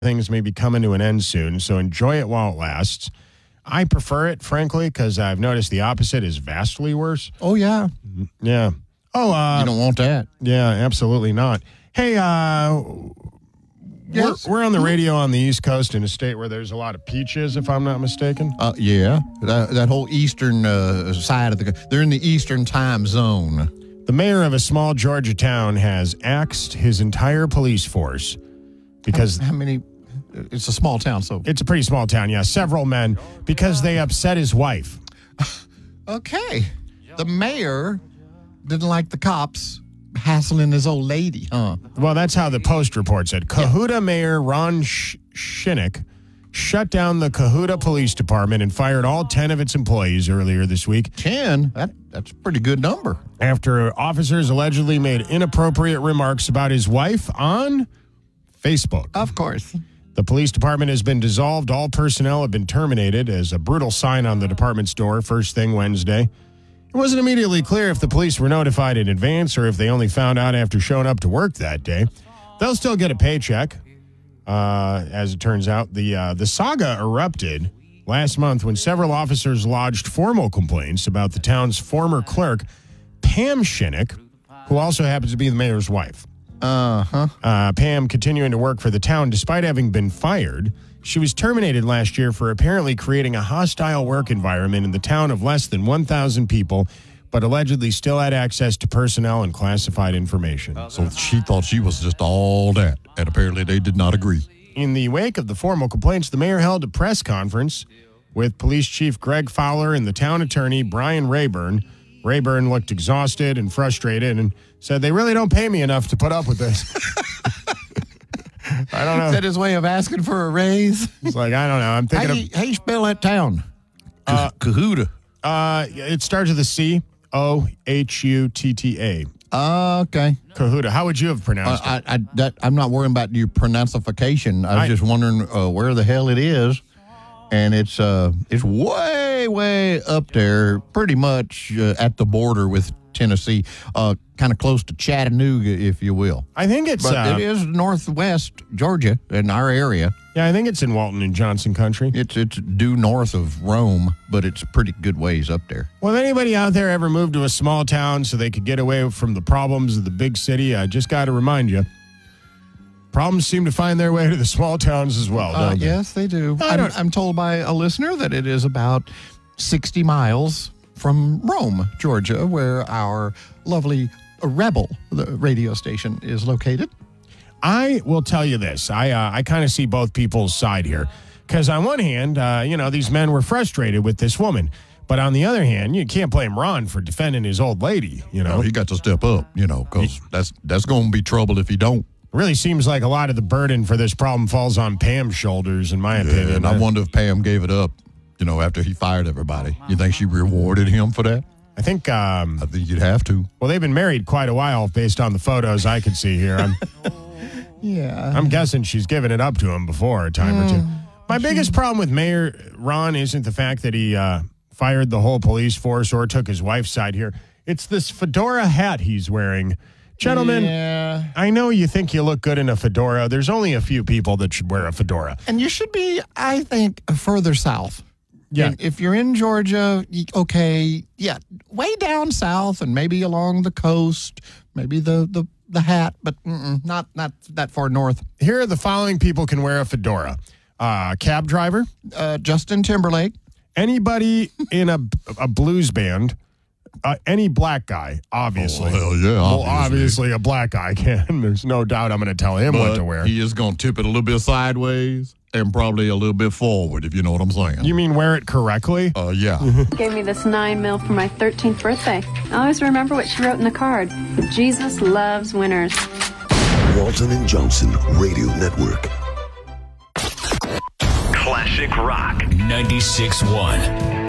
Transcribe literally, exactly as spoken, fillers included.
things may be coming to an end soon, so enjoy it while it lasts. I prefer it, frankly, because I've noticed the opposite is vastly worse. Oh, yeah. Yeah. Oh, uh, you don't want that. Yeah, absolutely not. Hey, uh, yes. we're, we're on the radio on the East Coast in a state where there's a lot of peaches, if I'm not mistaken. Uh, yeah, that, that whole eastern uh, side of the, they're in the eastern time zone. The mayor of a small Georgia town has axed his entire police force because... How, how many... It's a small town, so... It's a pretty small town, yeah. Several men, because they upset his wife. Okay. The mayor didn't like the cops hassling his old lady, huh? Well, that's how the Post report said. Cohutta yeah. Mayor Ron Sh- Shinnick shut down the Cohutta Police Department and fired all ten of its employees earlier this week. ten? That, that's a pretty good number. After officers allegedly made inappropriate remarks about his wife on Facebook. Of course. The police department has been dissolved. All personnel have been terminated as a brutal sign on the department's door first thing Wednesday. It wasn't immediately clear if the police were notified in advance or if they only found out after showing up to work that day. They'll still get a paycheck. Uh, as it turns out, the uh, the saga erupted last month when several officers lodged formal complaints about the town's former clerk, Pam Shinnick, who also happens to be the mayor's wife. Uh-huh. Uh, Pam continuing to work for the town despite having been fired. She was terminated last year for apparently creating a hostile work environment in the town of less than one thousand people, but allegedly still had access to personnel and classified information. So she thought she was just all that, and apparently they did not agree. In the wake of the formal complaints, the mayor held a press conference with Police Chief Greg Fowler and the town attorney, Brian Rayburn. Rayburn looked exhausted and frustrated and said, they really don't pay me enough to put up with this. I don't know. Is that his way of asking for a raise? It's like, I don't know. I'm thinking how you, of... How you spell that town? Uh, Cohutta. Uh, it starts with a C. O H U T T A. Uh, okay. Cohutta. How would you have pronounced uh, it? I, I, that, I'm not worrying about your pronunciation. I was I, just wondering uh, where the hell it is. And it's uh, it's way, way up there, pretty much uh, at the border with Tennessee, uh, kind of close to Chattanooga, if you will. I think it's... But uh, it is northwest Georgia in our area. Yeah, I think it's in Walton and Johnson country. It's it's due north of Rome, but it's a pretty good ways up there. Well, if anybody out there ever moved to a small town so they could get away from the problems of the big city, I just got to remind you, problems seem to find their way to the small towns as well, don't uh, they? Yes, they do. I'm, I'm told by a listener that it is about sixty miles from Rome, Georgia, where our lovely Rebel the radio station is located. I will tell you this. I uh, I kind of see both people's side here. Because on one hand, uh, you know, these men were frustrated with this woman. But on the other hand, you can't blame Ron for defending his old lady, you know. No, he got to step up, you know, because that's, that's going to be trouble if he don't. Really seems like a lot of the burden for this problem falls on Pam's shoulders, in my yeah, opinion. And I wonder if Pam gave it up, you know, after he fired everybody. You think she rewarded him for that? I think... Um, I think you'd have to. Well, they've been married quite a while based on the photos I can see here. I'm, yeah. I'm guessing she's given it up to him before a time mm. or two. My biggest problem with Mayor Ron isn't the fact that he uh, fired the whole police force or took his wife's side here. It's this fedora hat he's wearing. Gentlemen, yeah. I know you think you look good in a fedora. There's only a few people that should wear a fedora. And you should be, I think, further south. Yeah. And if you're in Georgia, okay, yeah, way down south and maybe along the coast, maybe the, the, the hat, but mm-mm, not not that far north. Here are the following people can wear a fedora. Uh, cab driver. Uh, Justin Timberlake. Anybody in a, a blues band. Uh, any black guy, obviously. Oh, hell yeah, obviously. obviously. Well, obviously a black guy can. There's no doubt I'm going to tell him but what to wear. He is going to tip it a little bit sideways and probably a little bit forward, if you know what I'm saying. You mean wear it correctly? Uh, yeah. Gave me this nine mil for my thirteenth birthday. I always remember what she wrote in the card. Jesus loves winners. Walton and Johnson Radio Network. Classic Rock ninety-six point one.